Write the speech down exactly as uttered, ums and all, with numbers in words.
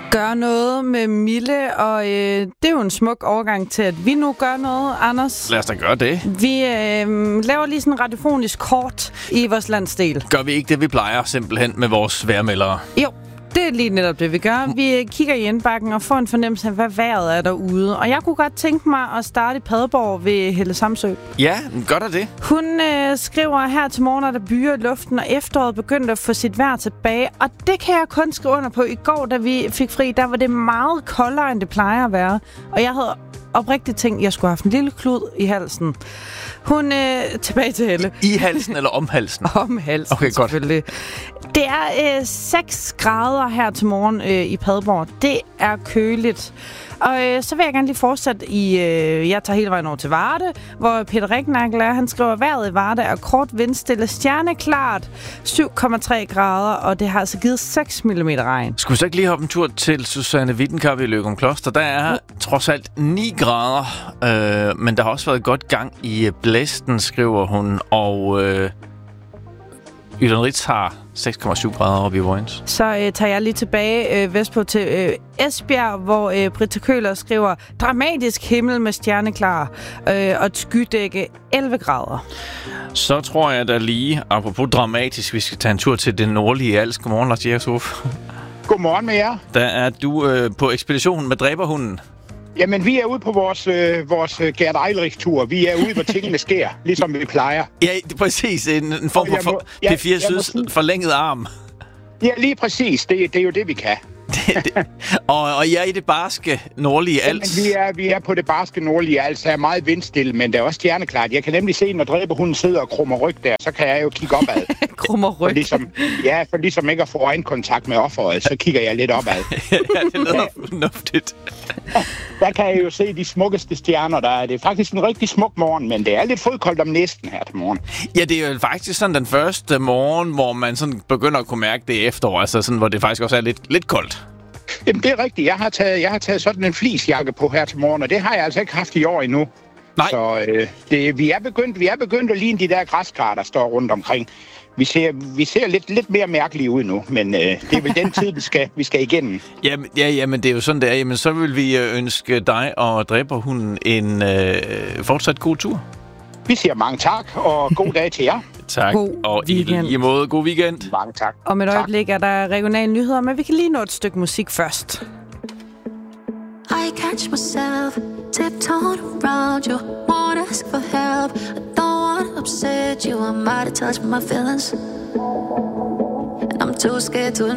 Gør noget med Mille, og øh, det er jo en smuk overgang til, at vi nu gør noget, Anders. Lad os da gøre det. Vi øh, laver lige sådan en radiofonisk kort i vores landsdel. Gør vi ikke det, vi plejer simpelthen med vores vejrmeldere? Jo, det er lige netop det, vi gør. Vi kigger i indbakken og får en fornemmelse af, hvad vejret er derude. Og jeg kunne godt tænke mig at starte i Padborg ved Helle Samsø. Ja, gør der det. Hun øh, skriver her til morgen, at der byer i luften, og efteråret begyndte at få sit vejr tilbage. Og det kan jeg kun skrive under på. I går, da vi fik fri, der var det meget koldere, end det plejer at være. Og jeg havde oprigtigt tænkt, at jeg skulle have haft en lille klud i halsen. Hun, øh, tilbage til Helle. I halsen eller om halsen? Om halsen, okay, godt. Selvfølgelig. Det er øh, seks grader her til morgen øh, i Padborg. Det er køligt. Og øh, så vil jeg gerne lige fortsætte i... Øh, jeg tager hele vejen over til Varde, hvor Peter Regnagel er. Han skriver, at vejret i Varde er kort vindstille, stjerneklart, syv komma tre grader, og det har altså givet seks millimeter regn. Skulle vi så ikke lige hoppe en tur til Susanne Wittenkappe i Løgumkloster? Der er ja. trods alt ni grader, øh, men der har også været godt gang i blæsten, skriver hun, og... Øh Ytterritz har seks komma syv grader oppe i Vojens. Så øh, tager jeg lige tilbage øh, vestpå til øh, Esbjerg, hvor øh, Britta Køhler skriver, dramatisk himmel med stjerneklar øh, og et skydække elleve grader. Så tror jeg da lige, apropos dramatisk, vi skal tage en tur til det nordlige Als. Godmorgen, Lars Jægershof. Godmorgen med jer. Der er du øh, på ekspedition med dræberhunden. Jamen, vi er ude på vores, øh, vores Gert Eilrich-tur. Vi er ude, hvor tingene sker, ligesom vi plejer. Ja, præcis. En, en form for, for ja, P fire Syds forlænget arm. Ja, lige præcis. Det, det er jo det, vi kan. det, det. Og, og jeg er i det barske nordlige Als. Jamen, vi, er, vi er på det barske nordlige Als. Der er meget vindstille, men der er også stjerneklart. Jeg kan nemlig se, når dræberhunden sidder og krummer ryg der, så kan jeg jo kigge opad. krummer ryg? For ligesom, ja, for ligesom ikke at få øjenkontakt med offeret, så kigger jeg lidt opad. ja, det lyder fornuftigt. Der kan jeg jo se de smukkeste stjerner. Der er det faktisk en rigtig smuk morgen, men det er lidt fodkoldt om næsten her til morgen. Ja, det er jo faktisk sådan den første morgen, hvor man sådan begynder at kunne mærke det efterår, altså sådan, hvor det faktisk også er lidt, lidt koldt. Jamen, det er rigtigt. Jeg har taget, jeg har taget sådan en fleecejakke på her til morgen, og det har jeg altså ikke haft i år endnu. Nej. Så øh, det, vi, er begyndt, vi er begyndt at ligne de der græskar, der står rundt omkring. Vi ser, vi ser lidt, lidt mere mærkelige ud nu, men øh, det er vel den tid, vi skal, vi skal igennem. Jamen, ja, jamen, det er jo sådan, det er. Jamen, så vil vi ønske dig og dræberhunden en øh, fortsat god tur. Vi siger mange tak, og god dag til jer. Tak, god og i lige måde god weekend. Mange tak. Om et tak. øjeblik er der regionale nyheder, men vi kan lige nå et stykke musik først. I catch myself tiptoeing around you, won't ask for help. I don't want to upset you, I might have touched my feelings, and I'm too scared to